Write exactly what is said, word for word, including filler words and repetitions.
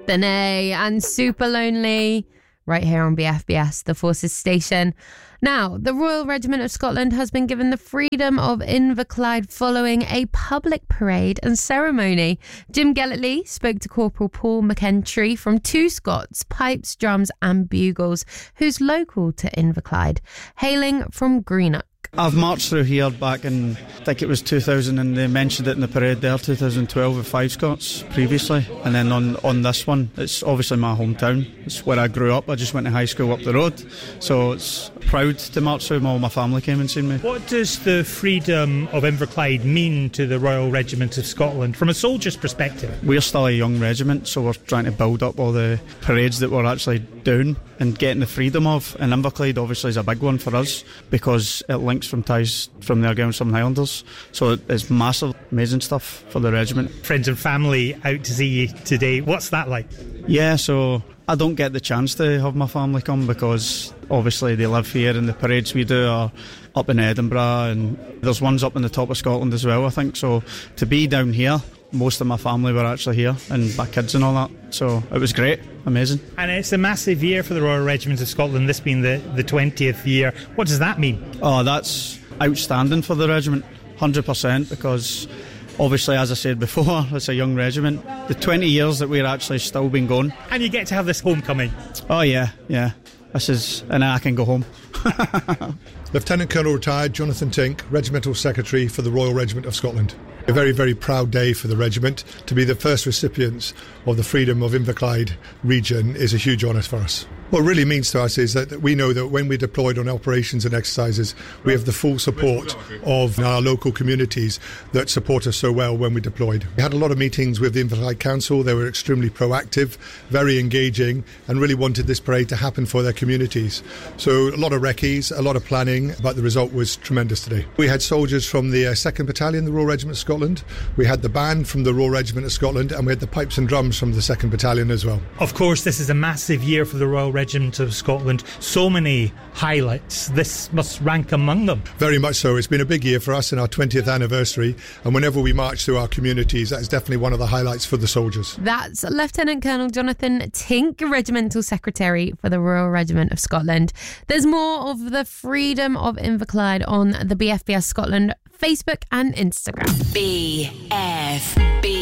Benay and Super Lonely, right here on B F B S, the Forces Station. Now, the Royal Regiment of Scotland has been given the freedom of Inverclyde following a public parade and ceremony. Jim Gellertley spoke to Corporal Paul McEntry from Two Scots, Pipes, Drums and Bugles, who's local to Inverclyde, hailing from Greenock. I've marched through here back in, I think it was two thousand, and they mentioned it in the parade there, two thousand twelve with Five Scots previously. And then on, on this one, it's obviously my hometown. It's where I grew up. I just went to high school up the road. So it's proud to march through. All my family came and seen me. What does the freedom of Inverclyde mean to the Royal Regiment of Scotland from a soldier's perspective? We're still a young regiment, so we're trying to build up all the parades that we're actually doing and getting the freedom of. And Inverclyde obviously is a big one for us because it links from ties from the Argyllshire Highlanders. So it's massive, amazing stuff for the regiment. Friends and family out to see you today. What's that like? Yeah, so I don't get the chance to have my family come because obviously they live here and the parades we do are up in Edinburgh and there's ones up in the top of Scotland as well, I think. So to be down here, most of my family were actually here and my kids and all that. So it was great, amazing. And it's a massive year for the Royal Regiment of Scotland, this being the, the twentieth year. What does that mean? Oh, that's outstanding for the regiment, one hundred percent, because obviously, as I said before, it's a young regiment. The twenty years that we're actually still been going. And you get to have this homecoming. Oh yeah, yeah. This is, and I can go home. Lieutenant Colonel Retired Jonathan Tink, Regimental Secretary for the Royal Regiment of Scotland. A very, very proud day for the regiment. To be the first recipients of the Freedom of Inverclyde region is a huge honour for us. What it really means to us is that we know that when we're deployed on operations and exercises, we have the full support of our local communities that support us so well when we're deployed. We had a lot of meetings with the Inverclyde Council. They were extremely proactive, very engaging, and really wanted this parade to happen for their communities. So a lot of recce's, a lot of planning, but the result was tremendous today. We had soldiers from the uh, second Battalion, the Royal Regiment of Scotland. We had the band from the Royal Regiment of Scotland, and we had the pipes and drums from the second Battalion as well. Of course, this is a massive year for the Royal Regiment of Scotland. So many highlights. This must rank among them. Very much so. It's been a big year for us in our twentieth anniversary, and whenever we march through our communities, that's definitely one of the highlights for the soldiers. That's Lieutenant Colonel Jonathan Tink, Regimental Secretary for the Royal Regiment of Scotland. There's more of the Freedom of Inverclyde on the B F B S Scotland Facebook and Instagram. B F B